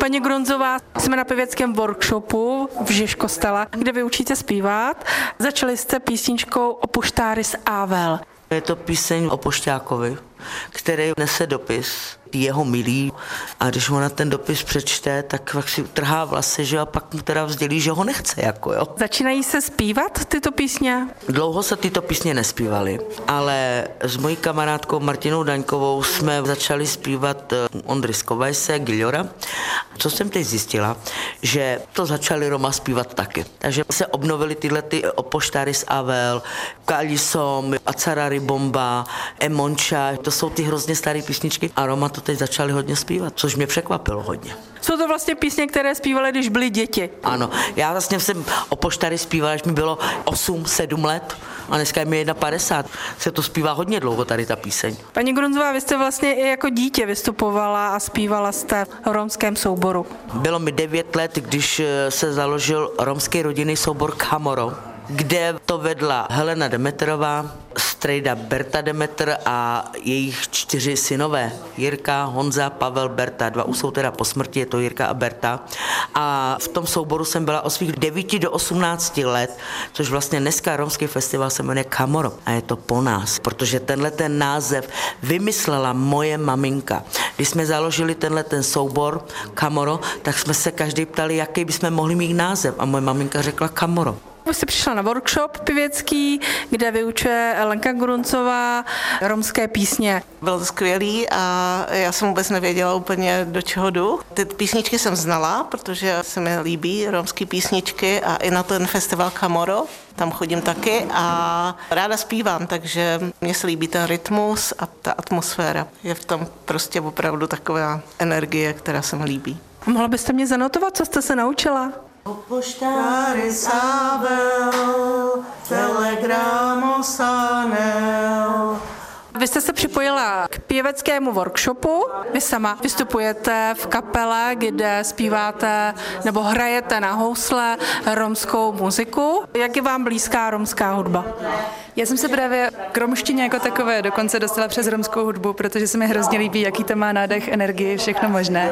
Paní Grunzová, jsme na pěveckém workshopu v Žižkostele, kde vy učíte zpívat. Začali jste písničkou Opuštáris Avel. Je to píseň o pošťákovi, který nese dopis jeho milý a když ona ten dopis přečte, tak pak si utrhá vlasy, že a pak mu teda vzdělí, že ho nechce, jako jo. Začínají se zpívat tyto písně? Dlouho se tyto písně nespívaly, ale s mojí kamarádkou Martinou Daňkovou jsme začali zpívat Ondry Skovajse, Giljora. Co jsem teď zjistila, že to začali Roma zpívat taky. Takže se obnovily tyhle ty Opoštáris Avel, Kalisom, Acarary Bomba, Emonča, to jsou ty hrozně staré písničky a Roma to teď začali hodně zpívat, což mě překvapilo hodně. Jsou to vlastně písně, které zpívaly, když byly děti. Ano, já vlastně jsem Opoštáry zpívala, když mi bylo 8-7 let a dneska je mi 51. Se to zpívá hodně dlouho tady ta píseň. Paní Grunzová, vy jste vlastně i jako dítě vystupovala a zpívala jste v romském souboru. Bylo mi 9 let, když se založil romský rodinný soubor Kamoro, kde to vedla Helena Demeterová, strejda Berta Demeter a jejich 4 synové. Jirka, Honza, Pavel, Berta. 2 už jsou teda po smrti, je to Jirka a Berta. A v tom souboru jsem byla od svých 9 do 18 let, což vlastně dneska romský festival se jmenuje Kamoro. A je to po nás, protože tenhle ten název vymyslela moje maminka. Když jsme založili tenhle ten soubor Kamoro, tak jsme se každý ptali, jaký bychom mohli mít název. A moje maminka řekla Kamoro. Vy jste přišla na workshop pěvecký, kde vyučuje Lenka Grunzová romské písně. Bylo to skvělý a já jsem vůbec nevěděla úplně, do čeho jdu. Ty písničky jsem znala, protože se mi líbí romské písničky a i na ten festival Kamoro, tam chodím taky a ráda zpívám, takže mně se líbí ten rytmus a ta atmosféra. Je v tom prostě opravdu taková energie, která se mi líbí. Mohla byste mě zanotovat, co jste se naučila? Opoštáris Avel, telegramos anel. Vy jste se připojila k pěveckému workshopu. Vy sama vystupujete v kapele, kde zpíváte nebo hrajete na housle romskou muziku. Jak je vám blízká romská hudba? Já jsem se právě k romštině jako takové dokonce dostala přes romskou hudbu, protože se mi hrozně líbí, jaký to má nádech, energii, všechno možné.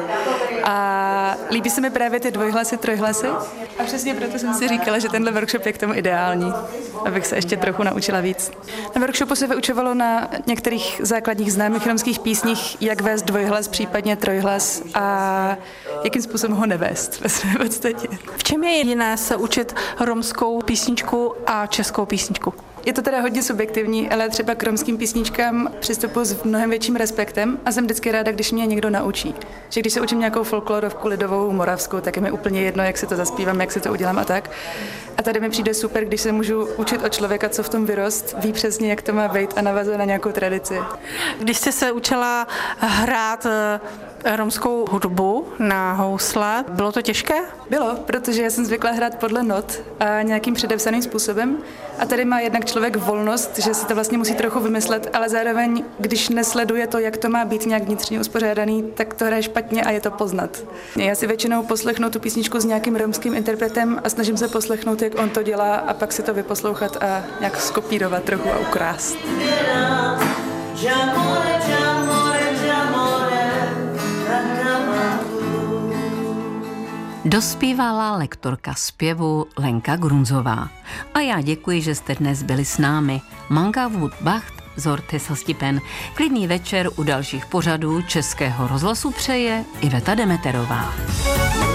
A líbí se mi právě ty dvojhlasy, trojhlasy. A přesně proto jsem si říkala, že tenhle workshop je k tomu ideální, abych se ještě trochu naučila víc. Na workshopu se vyučovalo na některých základních známých romských písních, jak vést dvojhlas, případně trojhlas a jakým způsobem ho nevést ve své podstatě. V čem je jiné se učit romskou písničku a českou písničku? Je to teda hodně subjektivní, ale třeba k romským písničkám přistupuji s mnohem větším respektem a jsem vždycky ráda, když mě někdo naučí. Že když se učím nějakou folklorovku lidovou, moravskou, tak je mi úplně jedno, jak si to zaspívám, jak si to udělám a tak. A tady mi přijde super, když se můžu učit od člověka, co v tom vyrost, ví přesně, jak to má být a navazuje na nějakou tradici. Když jste se učila hrát romskou hudbu na housle, bylo to těžké? Bylo, protože já jsem zvyklá hrát podle not a nějakým předepsaným způsobem. A tady má jednak člověk volnost, že si to vlastně musí trochu vymyslet, ale zároveň, když nesleduje to, jak to má být nějak vnitřně uspořádaný, tak to hraje špatně a je to poznat. Já si většinou poslechnu tu písničku s nějakým romským interpretem a snažím se poslechnout, jak on to dělá a pak si to vyposlouchat a nějak skopírovat trochu a ukrást. Dospívala lektorka zpěvu Lenka Grunzová. A já děkuji, že jste dnes byli s námi. Manga Vud Bacht, Zorte Sostipen. Klidný večer u dalších pořadů Českého rozhlasu přeje Iveta Demeterová.